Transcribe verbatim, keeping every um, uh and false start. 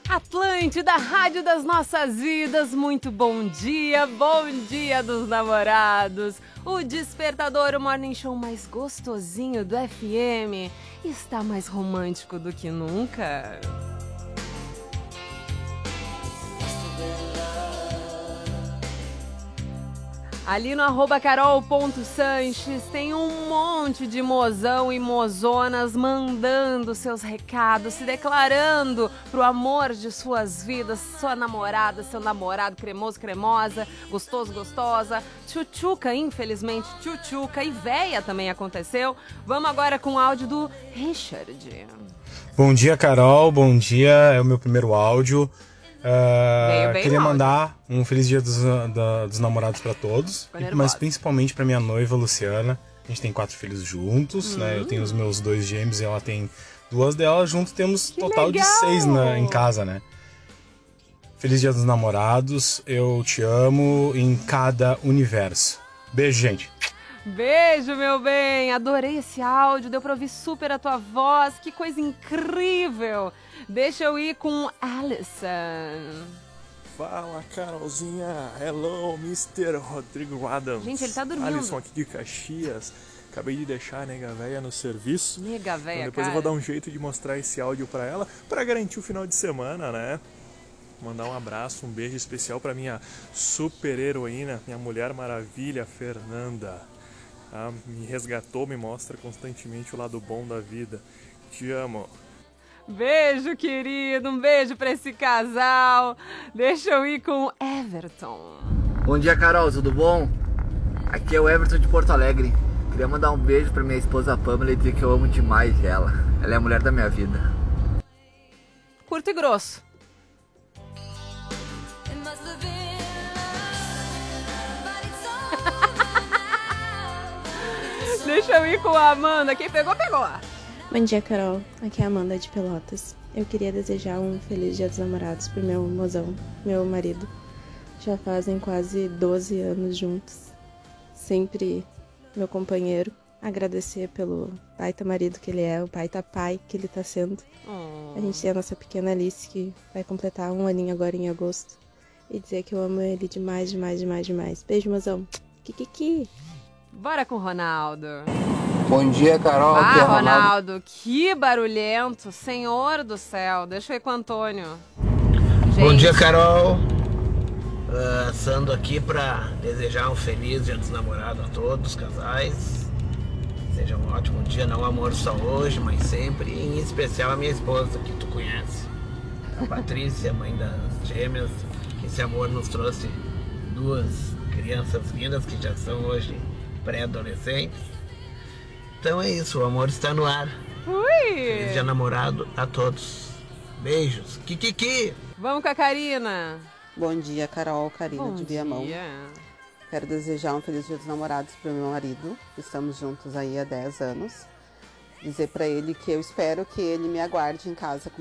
Atlântida, Rádio das Nossas Vidas, muito bom dia, bom dia dos namorados. O despertador, o morning show mais gostosinho do F M, está mais romântico do que nunca. Ali no arroba carol.sanches tem um monte de mozão e mozonas mandando seus recados, se declarando pro amor de suas vidas, sua namorada, seu namorado, cremoso, cremosa, gostoso, gostosa, tchutchuca, infelizmente, tchutchuca e véia também aconteceu. Vamos agora com o áudio do Richard. Bom dia, Carol, bom dia, é o meu primeiro áudio. Uh, queria mandar um feliz dia dos, da, dos namorados para todos, mas principalmente para minha noiva Luciana. A gente tem quatro filhos juntos, uhum. né? Eu tenho os meus dois gêmeos e ela tem duas delas. Juntos temos que total legal. de seis na, em casa, né? Feliz dia dos namorados, eu te amo em cada universo. Beijo, gente. Beijo, meu bem, adorei esse áudio, deu pra ouvir super a tua voz, que coisa incrível. Deixa eu ir com Alisson. Fala, Carolzinha, hello, mister Rodrigo Adams. Gente, ele tá dormindo. Alisson aqui de Caxias, acabei de deixar a nega véia no serviço. Nega véia, então depois cara. eu vou dar um jeito de mostrar esse áudio pra ela, pra garantir o final de semana, né? Mandar um abraço, um beijo especial pra minha super heroína, minha mulher maravilha, Fernanda. Ah, me resgatou, me mostra constantemente o lado bom da vida. Te amo. Beijo, querido. Um beijo pra esse casal. Deixa eu ir com Everton. Bom dia, Carol. Tudo bom? Aqui é o Everton de Porto Alegre. Queria mandar um beijo pra minha esposa Pamela e dizer que eu amo demais ela. Ela é a mulher da minha vida. Curto e grosso. Deixa eu ir com a Amanda. Quem pegou, pegou. Bom dia, Carol. Aqui é a Amanda de Pelotas. Eu queria desejar um feliz dia dos namorados pro meu mozão, meu marido. Já fazem quase doze anos juntos. Sempre meu companheiro. Agradecer pelo baita marido que ele é, o baita pai que ele tá sendo. Oh. A gente tem a nossa pequena Alice, que vai completar um aninho agora em agosto. E dizer que eu amo ele demais, demais, demais, demais. Beijo, mozão. Kikiki. Bora com o Ronaldo. Bom dia, Carol. Ah, aqui é Ronaldo. Ronaldo, que barulhento. Senhor do céu. Deixa eu ir com o Antônio. Gente. Bom dia, Carol. Passando uh, aqui para desejar um feliz dia dos namorados a todos os casais. Seja um ótimo dia, não amor só hoje, mas sempre. E em especial a minha esposa, que tu conhece. A Patrícia, mãe das gêmeas. Esse amor nos trouxe duas crianças lindas que já são hoje pré-adolescentes. Então é isso, o amor está no ar. Ui! Feliz dia namorado a todos. Beijos. Kikiki! Vamos com a Karina. Bom dia, Carol, Karina Bom de Viamão. dia. Quero desejar um feliz dia dos namorados para o meu marido. Estamos juntos aí há dez anos. Dizer para ele que eu espero que ele me aguarde em casa com